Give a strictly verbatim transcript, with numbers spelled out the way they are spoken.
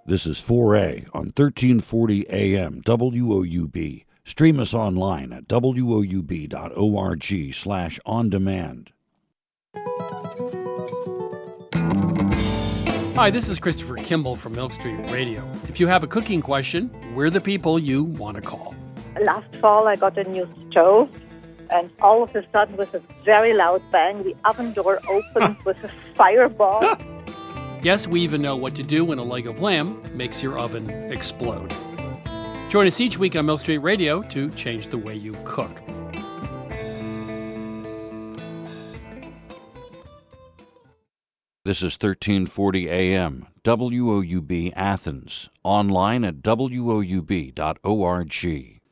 This is four A on thirteen forty A M W O U B. Stream us online at W O U B dot org slash on demand. Hi, this is Christopher Kimball from Milk Street Radio. If you have a cooking question, we're the people you want to call. Last fall, I got a new stove, and all of a sudden, with a very loud bang, the oven door opened with a fireball. Yes, we even know what to do when a leg of lamb makes your oven explode. Join us each week on Milk Street Radio to change the way you cook. This is thirteen forty A M, W O U B Athens, online at W O U B dot org.